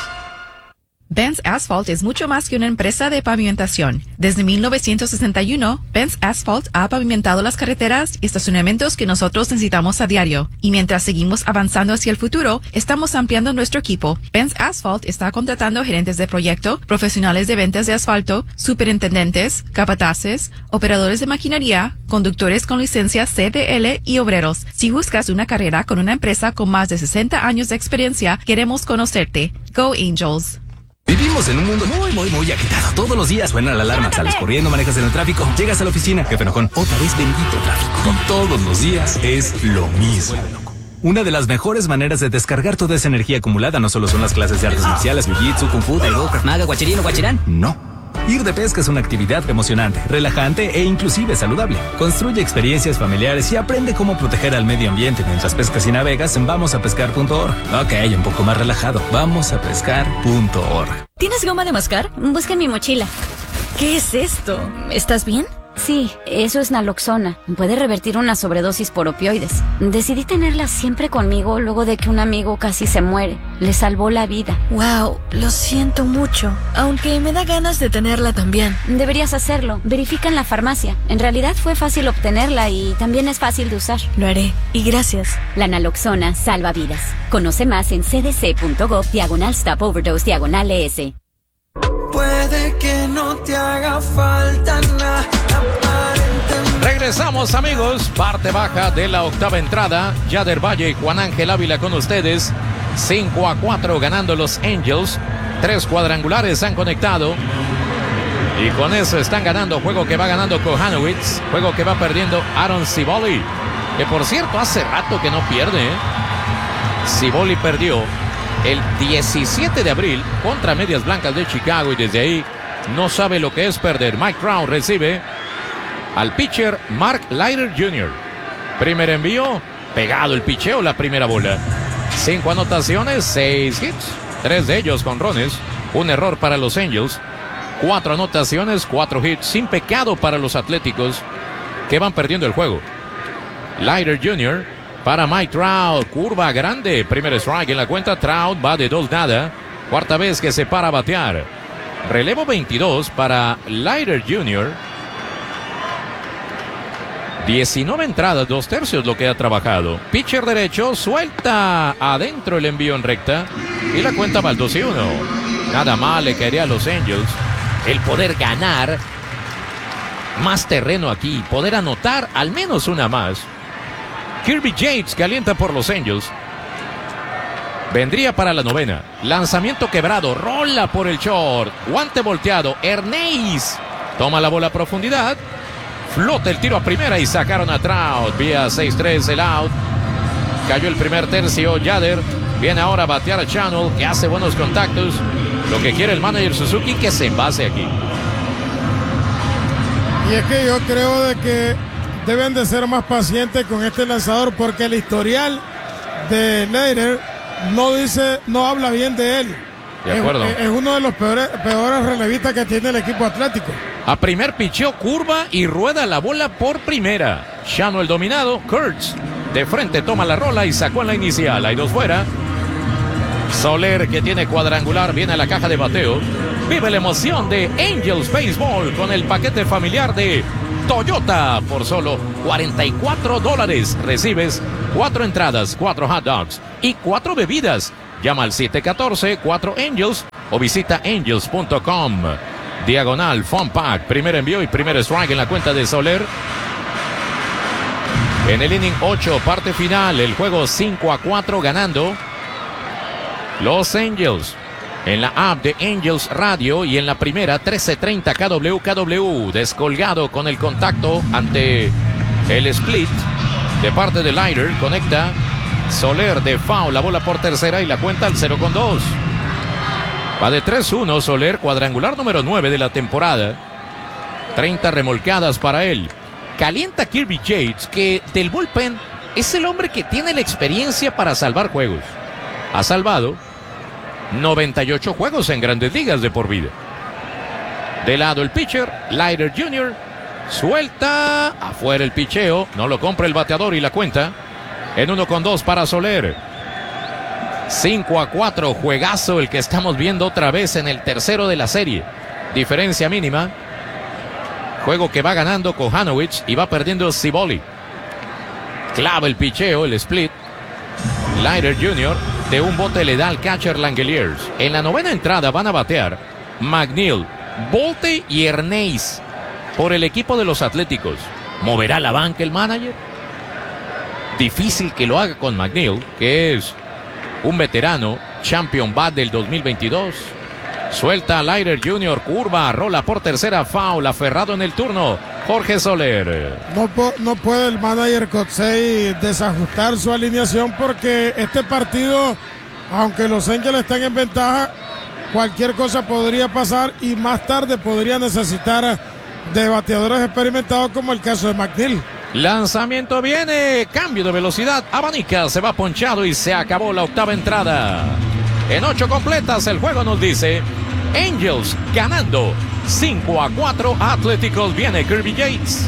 Benz Asphalt es mucho más que una empresa de pavimentación. Desde mil novecientos sesenta y uno, Benz Asphalt ha pavimentado las carreteras y estacionamientos que nosotros necesitamos a diario. Y mientras seguimos avanzando hacia el futuro, estamos ampliando nuestro equipo. Benz Asphalt está contratando gerentes de proyecto, profesionales de ventas de asfalto, superintendentes, capataces, operadores de maquinaria, conductores con licencia C D L y obreros. Si buscas una carrera con una empresa con más de sesenta años de experiencia, queremos conocerte. Go Angels. Vivimos en un mundo muy, muy, muy agitado. Todos los días suena la alarma, sales corriendo, manejas en el tráfico, llegas a la oficina, jefe enojón, otra vez bendito tráfico. Y todos los días es lo mismo. Una de las mejores maneras de descargar toda esa energía acumulada no solo son las clases de artes marciales, jiu-jitsu, kung fu, taekwondo, krav maga, guachirino, guachirán. No. Ir de pesca es una actividad emocionante, relajante e inclusive saludable. Construye experiencias familiares y aprende cómo proteger al medio ambiente mientras pescas y navegas en vamos a pescar punto org. Ok, un poco más relajado. vamos a pescar punto org. ¿Tienes goma de mascar? Busca en mi mochila. ¿Qué es esto? ¿Estás bien? Sí, eso es naloxona. Puede revertir una sobredosis por opioides. Decidí tenerla siempre conmigo luego de que un amigo casi se muere. Le salvó la vida. Wow, lo siento mucho. Aunque me da ganas de tenerla también. Deberías hacerlo. Verifica en la farmacia. En realidad fue fácil obtenerla y también es fácil de usar. Lo haré. Y gracias. La naloxona salva vidas. Conoce más en cdc.gov diagonal stop overdose diagonal ES. Puede que no te haga falta nada. Regresamos, amigos, parte baja de la octava entrada. Yader Valle y Juan Ángel Ávila con ustedes. cinco a cuatro ganando los Angels. Tres cuadrangulares han conectado. Y con eso están ganando. Juego que va ganando Kohanowitz. Juego que va perdiendo Aaron Civoli. Que por cierto hace rato que no pierde. ¿eh? Civoli perdió el diecisiete de abril contra Medias Blancas de Chicago. Y desde ahí no sabe lo que es perder. Mike Trout recibe al pitcher Mark Leiter junior Primer envío, pegado el picheo, la primera bola. Cinco anotaciones, seis hits, tres de ellos jonrones, un error para los Angels. Cuatro anotaciones, cuatro hits, sin pecado para los Atléticos, que van perdiendo el juego. Leiter junior para Mike Trout, curva grande, primer strike en la cuenta. Trout va de dos nada, cuarta vez que se para a batear. Relevo veintidós para Leiter junior diecinueve entradas, dos tercios lo que ha trabajado. Pitcher derecho, suelta adentro el envío en recta y la cuenta va al dos y uno. Nada mal le caería a los Angels el poder ganar más terreno aquí, poder anotar al menos una más. Kirby Yates calienta por los Angels. Vendría para la novena. Lanzamiento quebrado, rola por el short, guante volteado. Ernest toma la bola a profundidad. Flota el tiro a primera y sacaron a Trout. Vía seis tres el out. Cayó el primer tercio. Yader viene ahora a batear a Channel, que hace buenos contactos. Lo que quiere el manager Suzuki, que se envase aquí. Y es que yo creo de que deben de ser más pacientes con este lanzador, porque el historial de Leiter no dice, no habla bien de él. De acuerdo. Es, es uno de los peores, peores relevistas que tiene el equipo Atlético. A primer picheo, curva y rueda la bola por primera. Shano el dominado, Kurtz de frente toma la rola y sacó en la inicial. Hay dos fuera. Soler, que tiene cuadrangular, viene a la caja de bateo. Vive la emoción de Angels Baseball con el paquete familiar de Toyota por solo cuarenta y cuatro dólares. Recibes cuatro entradas, cuatro hot dogs y cuatro bebidas. Llama al siete uno cuatro, cuatro Angels o visita angels punto com. Diagonal Fun Pack. Primer envío y primer strike en la cuenta de Soler. En el inning ocho, parte final. El juego cinco a cuatro ganando los Angels. En la app de Angels Radio y en la primera trece treinta K W K W. Descolgado con el contacto ante el split de parte de Leiter. Conecta Soler de foul. La bola por tercera y la cuenta al cero con dos. Va de tres uno Soler, cuadrangular número nueve de la temporada. treinta remolcadas para él. Calienta Kirby Yates, que del bullpen es el hombre que tiene la experiencia para salvar juegos. Ha salvado noventa y ocho juegos en Grandes Ligas de por vida. De lado el pitcher, Leiter junior Suelta afuera el picheo. No lo compra el bateador y la cuenta en uno con dos para Soler. cinco a cuatro, juegazo el que estamos viendo otra vez en el tercero de la serie. Diferencia mínima. Juego que va ganando Kohanowitz y va perdiendo Civoli. Clava el picheo, el split. Leiter junior de un bote le da al catcher Langeliers. En la novena entrada van a batear McNeil, Bolte y Ernest por el equipo de los Atléticos. ¿Moverá la banca el manager? Difícil que lo haga con McNeil, que es un veterano, champion bat del dos mil veintidós. Suelta a Leiter junior, curva, rola por tercera, foul, aferrado en el turno, Jorge Soler. No, no puede el manager Kotsay desajustar su alineación, porque este partido, aunque los Angels están en ventaja, cualquier cosa podría pasar y más tarde podría necesitar de bateadores experimentados como el caso de McNeil. Lanzamiento viene, cambio de velocidad, abanica, se va ponchado y se acabó la octava entrada. En ocho completas el juego nos dice Angels ganando cinco a cuatro a Atléticos. Viene Kirby Yates.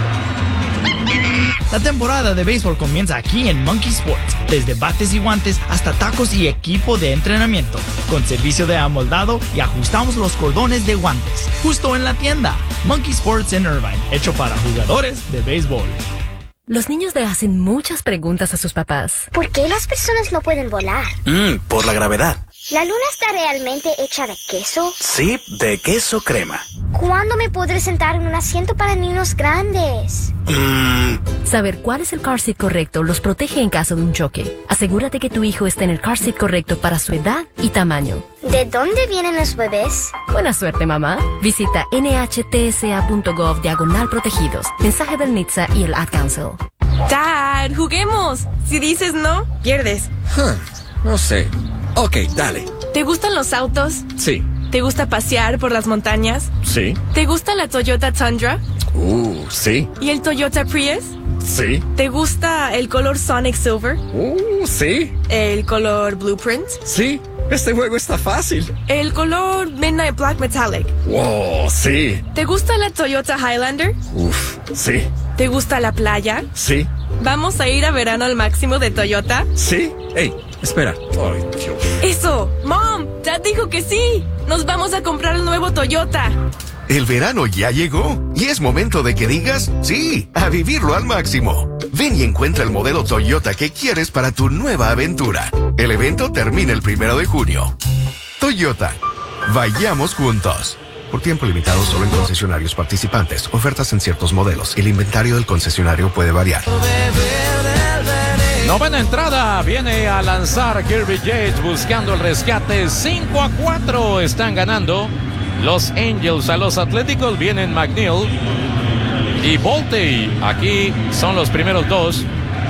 La temporada de béisbol comienza aquí en Monkey Sports, desde bates y guantes hasta tacos y equipo de entrenamiento, con servicio de amoldado y ajustamos los cordones de guantes, justo en la tienda. Monkey Sports en Irvine, hecho para jugadores de béisbol. Los niños le hacen muchas preguntas a sus papás. ¿Por qué las personas no pueden volar? Mm, por la gravedad. ¿La luna está realmente hecha de queso? Sí, de queso crema. ¿Cuándo me podré sentar en un asiento para niños grandes? Mm. Saber cuál es el car seat correcto los protege en caso de un choque. Asegúrate que tu hijo esté en el car seat correcto para su edad y tamaño. ¿De dónde vienen los bebés? Buena suerte, mamá. Visita nhtsa.gov diagonal protegidos. Mensaje del N H T S A y el Ad Council. Dad, juguemos. Si dices no, pierdes. Huh, no sé. Ok, dale. ¿Te gustan los autos? Sí. ¿Te gusta pasear por las montañas? Sí. ¿Te gusta la Toyota Tundra? Uh, sí. ¿Y el Toyota Prius? Sí. ¿Te gusta el color Sonic Silver? Uh, sí. ¿El color Blueprint? Sí. Este juego está fácil. ¿El color Midnight Black Metallic? Wow, sí. ¿Te gusta la Toyota Highlander? Uf, sí. ¿Te gusta la playa? Sí. ¿Vamos a ir a verano al máximo de Toyota? Sí. Ey, espera. Ay, Dios. ¡Eso! ¡Mom! Dad dijo que sí. Nos vamos a comprar el nuevo Toyota. El verano ya llegó y es momento de que digas sí, a vivirlo al máximo. Ven y encuentra el modelo Toyota que quieres para tu nueva aventura. El evento termina el primero de junio. Toyota, vayamos juntos. Por tiempo limitado solo en concesionarios participantes. Ofertas en ciertos modelos. El inventario del concesionario puede variar. Novena entrada, viene a lanzar Kirby Yates buscando el rescate. cinco a cuatro están ganando los Angels a los Atléticos. Vienen McNeil y Volte. Aquí son los primeros dos.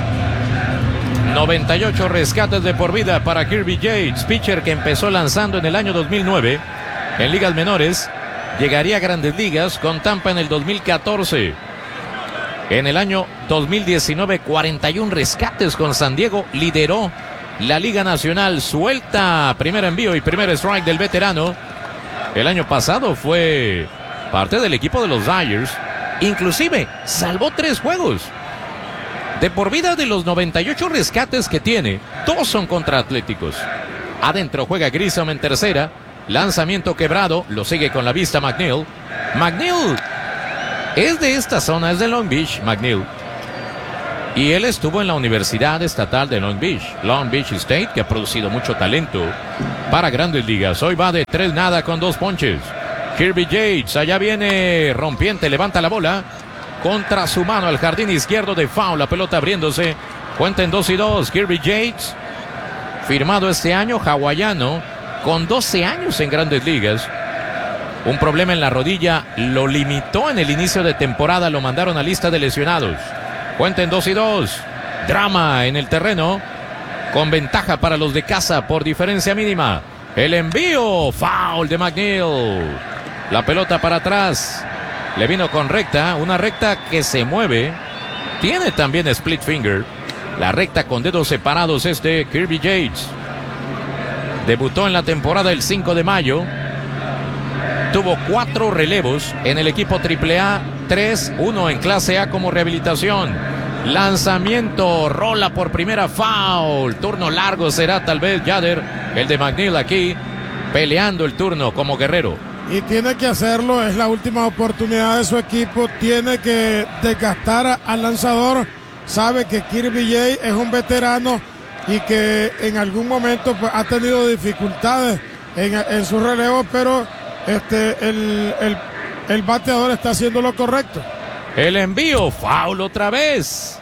noventa y ocho rescates de por vida para Kirby Yates, pitcher que empezó lanzando en el año dos mil nueve en ligas menores. Llegaría a Grandes Ligas con Tampa en el dos mil catorce. En el año dos mil diecinueve, cuarenta y uno rescates con San Diego. Lideró la Liga Nacional. Suelta primer envío y primer strike del veterano. El año pasado fue parte del equipo de los Dodgers. Inclusive salvó tres juegos. De por vida, de los noventa y ocho rescates que tiene, dos son contra Atléticos. Adentro juega Grissom en tercera. Lanzamiento quebrado. Lo sigue con la vista McNeil. McNeil es de esta zona, es de Long Beach, McNeil. Y él estuvo en la Universidad Estatal de Long Beach, Long Beach State, que ha producido mucho talento para Grandes Ligas. Hoy va de tres nada con dos ponches. Kirby Yates, allá viene rompiente, levanta la bola contra su mano al jardín izquierdo de foul. La pelota abriéndose, cuenta en dos y dos. Kirby Yates, firmado este año, hawaiano, con doce años en Grandes Ligas. Un problema en la rodilla lo limitó en el inicio de temporada, lo mandaron a lista de lesionados. Cuenta en dos y dos. Drama en el terreno, con ventaja para los de casa por diferencia mínima. El envío, foul de McNeil. La pelota para atrás. Le vino con recta, una recta que se mueve. Tiene también split finger. La recta con dedos separados es de Kirby Yates. Debutó en la temporada el cinco de mayo. Tuvo cuatro relevos en el equipo triple A, tres, uno en clase A como rehabilitación. Lanzamiento, rola por primera, foul. Turno largo será tal vez Yader, el de McNeil aquí, peleando el turno como guerrero. Y tiene que hacerlo, es la última oportunidad de su equipo, tiene que desgastar al lanzador. Sabe que Kirby Yates es un veterano y que en algún momento pues, ha tenido dificultades en, en su relevo, pero este, el, el, el bateador está haciendo lo correcto. El envío, foul otra vez.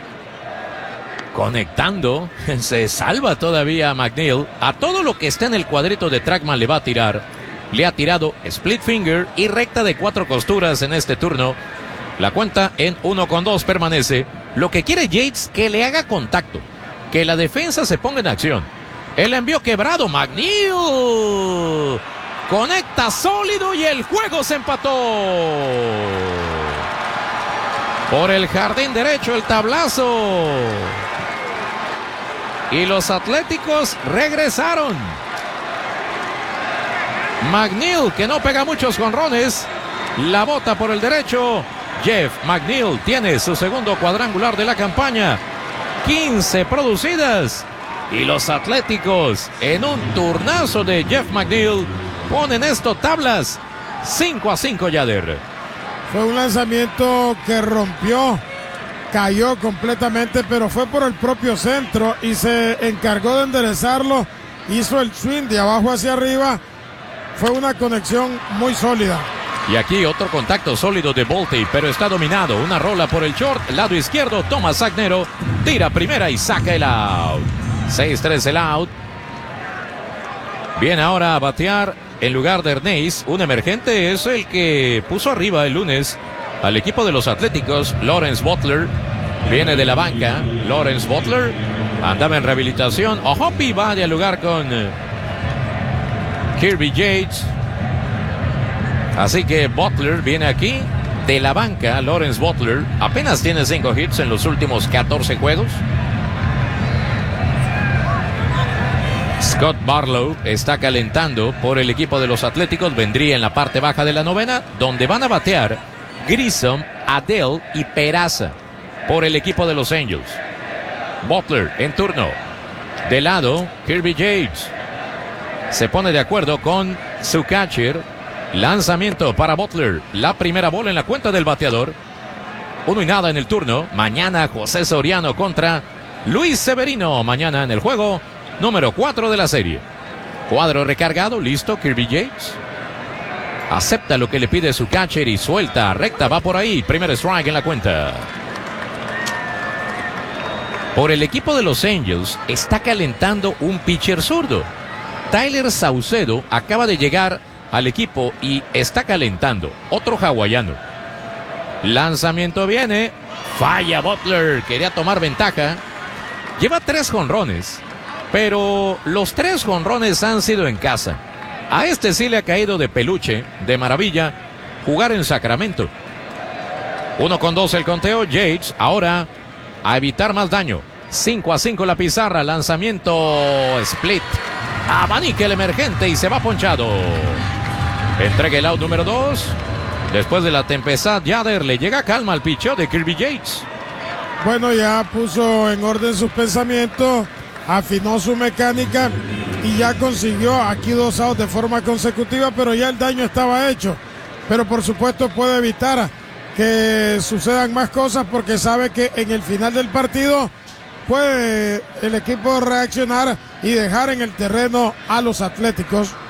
Conectando, se salva todavía McNeil. A todo lo que está en el cuadrito de Trackman le va a tirar. Le ha tirado split finger y recta de cuatro costuras en este turno. La cuenta en uno con dos permanece. Lo que quiere Yates, que le haga contacto, que la defensa se ponga en acción. El envío quebrado, McNeil. Conecta sólido y el juego se empató. Por el jardín derecho el tablazo. Y los Atléticos regresaron. McNeil, que no pega muchos jonrones, la bota por el derecho. Jeff McNeil tiene su segundo cuadrangular de la campaña. quince producidas. Y los Atléticos, en un turnazo de Jeff McNeil, ponen esto tablas. cinco a cinco, Yader. Fue un lanzamiento que rompió, cayó completamente, pero fue por el propio centro y se encargó de enderezarlo. Hizo el swing de abajo hacia arriba. Fue una conexión muy sólida. Y aquí otro contacto sólido de Bolte, pero está dominado. Una rola por el short, lado izquierdo, Tomás Agnero, tira primera y saca el out. seis tres el out. Viene ahora a batear en lugar de Ernest. Un emergente es el que puso arriba el lunes al equipo de los Atléticos, Lawrence Butler. Viene de la banca, Lawrence Butler. Andaba en rehabilitación. Ohopi va a dialogar con Kirby Yates. Así que Butler viene aquí de la banca. Lawrence Butler apenas tiene cinco hits en los últimos catorce juegos. Scott Barlow está calentando por el equipo de los Atléticos. Vendría en la parte baja de la novena, donde van a batear Grissom, Adele y Peraza por el equipo de los Angels. Butler en turno. De lado, Kirby Yates se pone de acuerdo con su catcher. Lanzamiento para Butler. La primera bola en la cuenta del bateador. Uno y nada en el turno. Mañana José Soriano contra Luis Severino. Mañana en el juego número cuatro de la serie. Cuadro recargado. Listo. Kirby Yates acepta lo que le pide su catcher y suelta. Recta va por ahí. Primer strike en la cuenta. Por el equipo de los Angels está calentando un pitcher zurdo. Tyler Saucedo acaba de llegar al equipo y está calentando. Otro hawaiano. Lanzamiento viene. Falla Butler. Quería tomar ventaja. Lleva tres jonrones, pero los tres jonrones han sido en casa. A este sí le ha caído de peluche, de maravilla, jugar en Sacramento. Uno con dos el conteo. Yates ahora a evitar más daño. cinco a cinco la pizarra. Lanzamiento split. Abanica el emergente y se va ponchado. Entrega el out número dos. Después de la tempestad, Yader, le llega calma al picheo de Kirby Yates. Bueno, ya puso en orden sus pensamientos, afinó su mecánica y ya consiguió aquí dos outs de forma consecutiva, pero ya el daño estaba hecho. Pero por supuesto puede evitar que sucedan más cosas porque sabe que en el final del partido puede el equipo reaccionar y dejar en el terreno a los Atléticos.